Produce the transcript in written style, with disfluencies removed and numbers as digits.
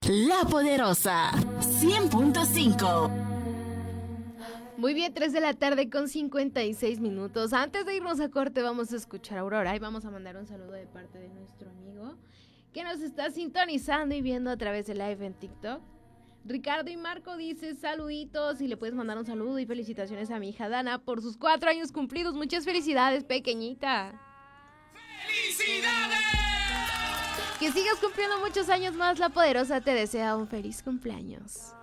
La Poderosa 100.5. Muy bien, 3 de la tarde con 56 minutos. Antes de irnos a corte vamos a escuchar a Aurora y vamos a mandar un saludo de parte de nuestro amigo que nos está sintonizando y viendo a través de live en TikTok. Ricardo y Marco dice saluditos y le puedes mandar un saludo y felicitaciones a mi hija Dana por sus 4 años cumplidos. Muchas felicidades, pequeñita. ¡Felicidades! Que sigas cumpliendo muchos años más. La Poderosa te desea un feliz cumpleaños.